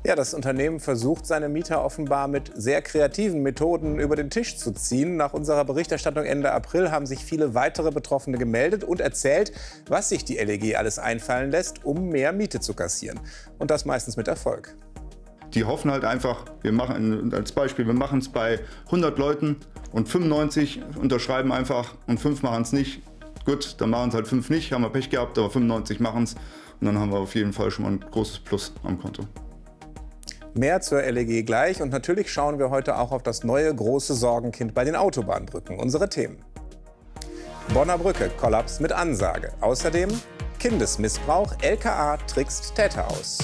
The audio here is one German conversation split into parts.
Ja, das Unternehmen versucht, seine Mieter offenbar mit sehr kreativen Methoden über den Tisch zu ziehen. Nach unserer Berichterstattung Ende April haben sich viele weitere Betroffene gemeldet und erzählt, was sich die LEG alles einfallen lässt, um mehr Miete zu kassieren. Und das meistens mit Erfolg. Die hoffen halt einfach, wir machen es bei 100 Leuten und 95 unterschreiben einfach und 5 machen es nicht. Gut, dann machen es halt 5 nicht, haben wir Pech gehabt, aber 95 machen es. Und dann haben wir auf jeden Fall schon mal ein großes Plus am Konto. Mehr zur LEG gleich und natürlich schauen wir heute auch auf das neue große Sorgenkind bei den Autobahnbrücken. Unsere Themen. Bonner Brücke, Kollaps mit Ansage. Außerdem Kindesmissbrauch, LKA trickst Täter aus.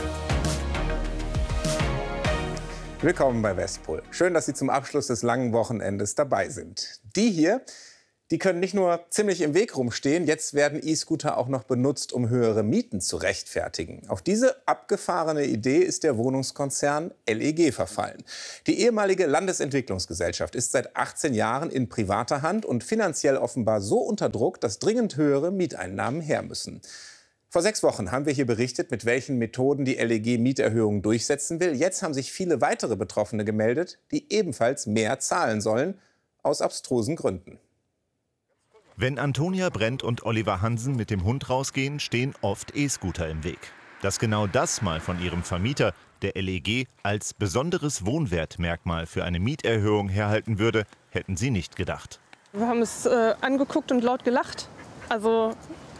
Willkommen bei Westpol. Schön, dass Sie zum Abschluss des langen Wochenendes dabei sind. Die hier, die können nicht nur ziemlich im Weg rumstehen, jetzt werden E-Scooter auch noch benutzt, um höhere Mieten zu rechtfertigen. Auf diese abgefahrene Idee ist der Wohnungskonzern LEG verfallen. Die ehemalige Landesentwicklungsgesellschaft ist seit 18 Jahren in privater Hand und finanziell offenbar so unter Druck, dass dringend höhere Mieteinnahmen her müssen. Vor 6 Wochen haben wir hier berichtet, mit welchen Methoden die LEG Mieterhöhungen durchsetzen will. Jetzt haben sich viele weitere Betroffene gemeldet, die ebenfalls mehr zahlen sollen, aus abstrusen Gründen. Wenn Antonia Brent und Oliver Hansen mit dem Hund rausgehen, stehen oft E-Scooter im Weg. Dass genau das mal von ihrem Vermieter, der LEG, als besonderes Wohnwertmerkmal für eine Mieterhöhung herhalten würde, hätten sie nicht gedacht. Wir haben es angeguckt und laut gelacht. Also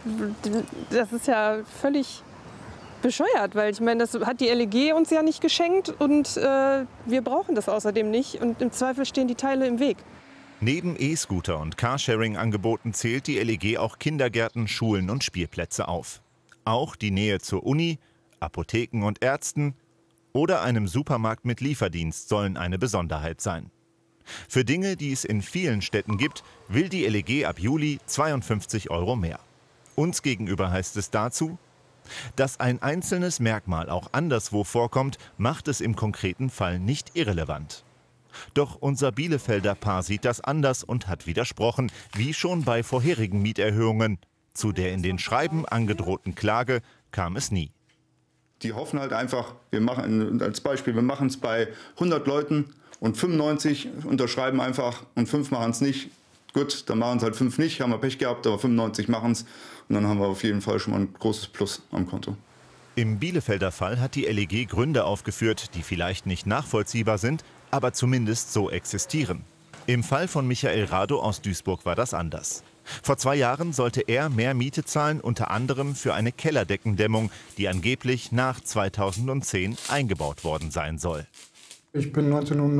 das ist ja völlig bescheuert, weil ich meine, das hat die LEG uns ja nicht geschenkt und wir brauchen das außerdem nicht und im Zweifel stehen die Teile im Weg. Neben E-Scooter und Carsharing-Angeboten zählt die LEG auch Kindergärten, Schulen und Spielplätze auf. Auch die Nähe zur Uni, Apotheken und Ärzten oder einem Supermarkt mit Lieferdienst sollen eine Besonderheit sein. Für Dinge, die es in vielen Städten gibt, will die LEG ab Juli 52 € mehr. Uns gegenüber heißt es dazu: Dass ein einzelnes Merkmal auch anderswo vorkommt, macht es im konkreten Fall nicht irrelevant. Doch unser Bielefelder Paar sieht das anders und hat widersprochen, wie schon bei vorherigen Mieterhöhungen. Zu der in den Schreiben angedrohten Klage kam es nie. Die hoffen halt einfach, wir machen es bei 100 Leuten und 95 unterschreiben einfach und 5 machen es nicht. Gut, dann machen es halt 5 nicht, haben wir Pech gehabt, aber 95 machen es. Und dann haben wir auf jeden Fall schon mal ein großes Plus am Konto. Im Bielefelder Fall hat die LEG Gründe aufgeführt, die vielleicht nicht nachvollziehbar sind, aber zumindest so existieren. Im Fall von Michael Rado aus Duisburg war das anders. Vor 2 Jahren sollte er mehr Miete zahlen, unter anderem für eine Kellerdeckendämmung, die angeblich nach 2010 eingebaut worden sein soll. Ich bin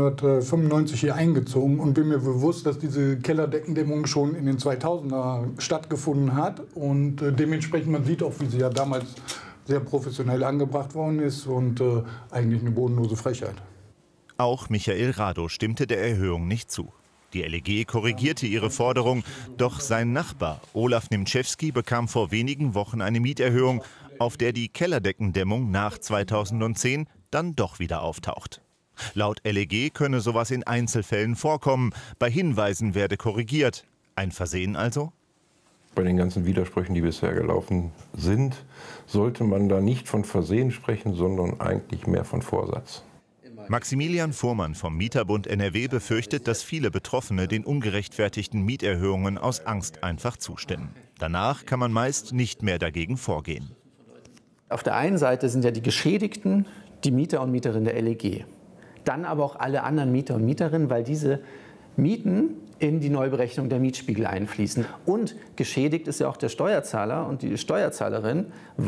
1995 hier eingezogen und bin mir bewusst, dass diese Kellerdeckendämmung schon in den 2000er stattgefunden hat. Und dementsprechend, man sieht auch, wie sie ja damals sehr professionell angebracht worden ist und eigentlich eine bodenlose Frechheit. Auch Michael Rado stimmte der Erhöhung nicht zu. Die LEG korrigierte ihre Forderung, doch sein Nachbar Olaf Nimczewski bekam vor wenigen Wochen eine Mieterhöhung, auf der die Kellerdeckendämmung nach 2010 dann doch wieder auftaucht. Laut LEG könne sowas in Einzelfällen vorkommen, bei Hinweisen werde korrigiert. Ein Versehen also? Bei den ganzen Widersprüchen, die bisher gelaufen sind, sollte man da nicht von Versehen sprechen, sondern eigentlich mehr von Vorsatz. Maximilian Fuhrmann vom Mieterbund NRW befürchtet, dass viele Betroffene den ungerechtfertigten Mieterhöhungen aus Angst einfach zustimmen. Danach kann man meist nicht mehr dagegen vorgehen. Auf der einen Seite sind ja die Geschädigten die Mieter und Mieterinnen der LEG. Dann aber auch alle anderen Mieter und Mieterinnen, weil diese Mieten in die Neuberechnung der Mietspiegel einfließen. Und geschädigt ist ja auch der Steuerzahler und die Steuerzahlerin,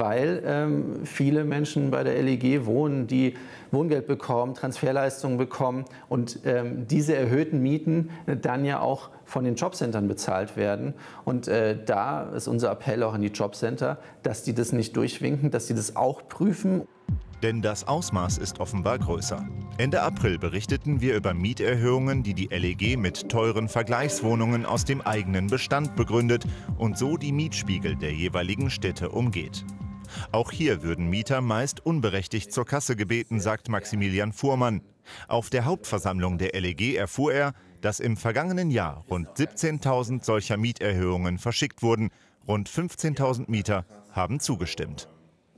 weil viele Menschen bei der LEG wohnen, die Wohngeld bekommen, Transferleistungen bekommen und diese erhöhten Mieten dann ja auch von den Jobcentern bezahlt werden. Und da ist unser Appell auch an die Jobcenter, dass die das nicht durchwinken, dass sie das auch prüfen. Denn das Ausmaß ist offenbar größer. Ende April berichteten wir über Mieterhöhungen, die die LEG mit teuren Vergleichswohnungen aus dem eigenen Bestand begründet und so die Mietspiegel der jeweiligen Städte umgeht. Auch hier würden Mieter meist unberechtigt zur Kasse gebeten, sagt Maximilian Fuhrmann. Auf der Hauptversammlung der LEG erfuhr er, dass im vergangenen Jahr rund 17.000 solcher Mieterhöhungen verschickt wurden. Rund 15.000 Mieter haben zugestimmt.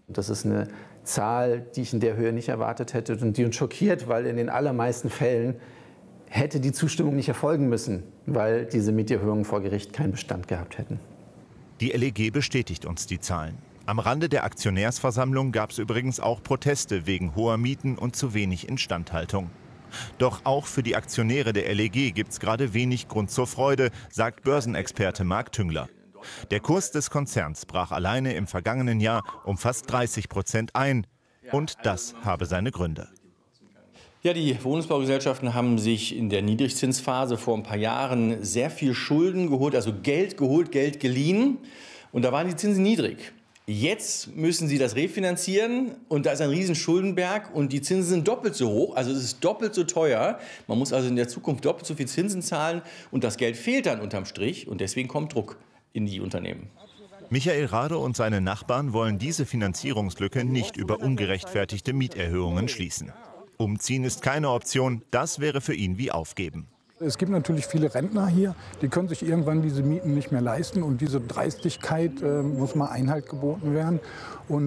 Das ist eine Zahl, die ich in der Höhe nicht erwartet hätte und die uns schockiert, weil in den allermeisten Fällen hätte die Zustimmung nicht erfolgen müssen, weil diese Mieterhöhungen vor Gericht keinen Bestand gehabt hätten. Die LEG bestätigt uns die Zahlen. Am Rande der Aktionärsversammlung gab es übrigens auch Proteste wegen hoher Mieten und zu wenig Instandhaltung. Doch auch für die Aktionäre der LEG gibt es gerade wenig Grund zur Freude, sagt Börsenexperte Marc Tüngler. Der Kurs des Konzerns brach alleine im vergangenen Jahr um fast 30% ein. Und das habe seine Gründe. Ja, die Wohnungsbaugesellschaften haben sich in der Niedrigzinsphase vor ein paar Jahren sehr viel Schulden geholt, also Geld geholt, Geld geliehen. Und da waren die Zinsen niedrig. Jetzt müssen sie das refinanzieren und da ist ein riesen Schuldenberg und die Zinsen sind doppelt so hoch, also es ist doppelt so teuer. Man muss also in der Zukunft doppelt so viel Zinsen zahlen und das Geld fehlt dann unterm Strich und deswegen kommt Druck in die Unternehmen. Michael Rade und seine Nachbarn wollen diese Finanzierungslücke nicht über ungerechtfertigte Mieterhöhungen schließen. Umziehen ist keine Option, das wäre für ihn wie Aufgeben. Es gibt natürlich viele Rentner hier, die können sich irgendwann diese Mieten nicht mehr leisten und diese Dreistigkeit muss mal Einhalt geboten werden. Und